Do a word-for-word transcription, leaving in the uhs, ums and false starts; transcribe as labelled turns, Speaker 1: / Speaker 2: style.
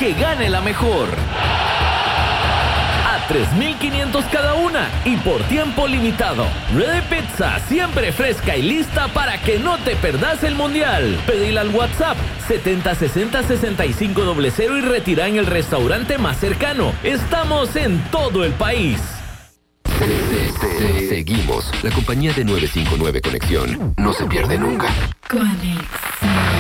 Speaker 1: que gane la mejor. A tres mil quinientos cada una y por tiempo limitado. Ready Pizza, siempre fresca y lista para que no te perdas el mundial. Pedila al WhatsApp setenta sesenta sesenta y cinco cero cero y retira en el restaurante más cercano. Estamos en todo el país.
Speaker 2: Seguimos. La compañía de nueve cinco nueve Conexión no se pierde nunca.
Speaker 3: Conexión.